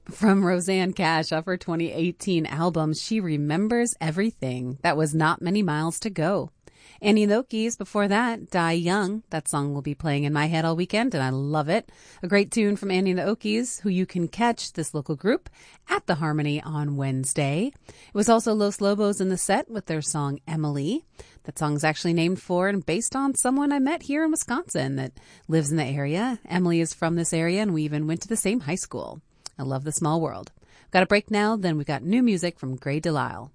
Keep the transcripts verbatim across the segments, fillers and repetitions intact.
From Roseanne Cash off her twenty eighteen album, She Remembers Everything. That was Not Many Miles to Go. Annie and the Okies, before that, Die Young. That song will be playing in my head all weekend, and I love it. A great tune from Annie and the Okies, who you can catch, this local group, at the Harmony on Wednesday. It was also Los Lobos in the set with their song Emily. That song's actually named for and based on someone I met here in Wisconsin that lives in the area. Emily is from this area, and we even went to the same high school. I love the small world. We've got a break now, then we've got new music from Gray Delisle.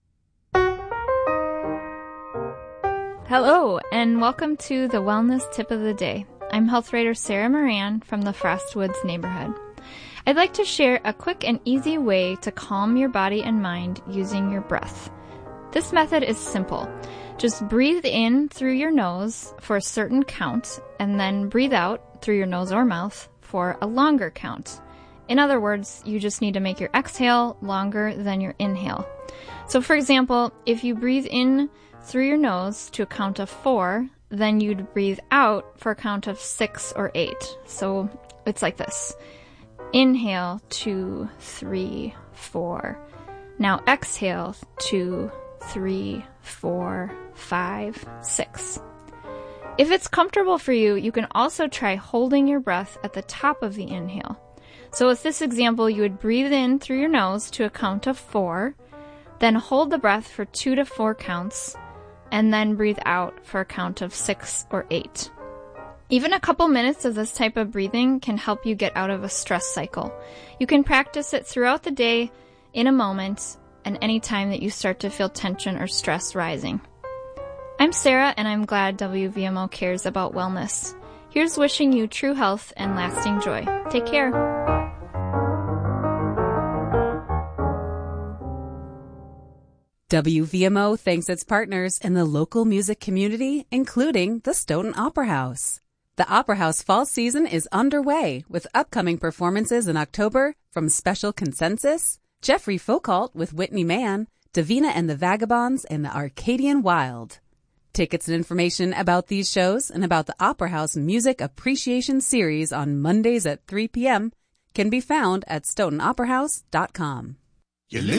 Hello, and welcome to the Wellness Tip of the Day. I'm health writer Sarah Moran from the Frostwoods neighborhood. I'd like to share a quick and easy way to calm your body and mind using your breath. This method is simple. Just breathe in through your nose for a certain count, and then breathe out through your nose or mouth for a longer count. In other words, you just need to make your exhale longer than your inhale. So for example, if you breathe in through your nose to a count of four, then you'd breathe out for a count of six or eight. So it's like this. Inhale, two, three, four. Now exhale, two, three, four, five, six. If it's comfortable for you, you can also try holding your breath at the top of the inhale. So with this example, you would breathe in through your nose to a count of four, then hold the breath for two to four counts, and then breathe out for a count of six or eight. Even a couple minutes of this type of breathing can help you get out of a stress cycle. You can practice it throughout the day, in a moment, and any time that you start to feel tension or stress rising. I'm Sarah, and I'm glad W V M O cares about wellness. Here's wishing you true health and lasting joy. Take care. W V M O thanks its partners in the local music community, including the Stoughton Opera House. The Opera House fall season is underway with upcoming performances in October from Special Consensus, Jeffrey Foucault with Whitney Mann, Davina and the Vagabonds, and the Arcadian Wild. Tickets and information about these shows and about the Opera House Music Appreciation Series on Mondays at three p.m. can be found at stoughton opera house dot com. You live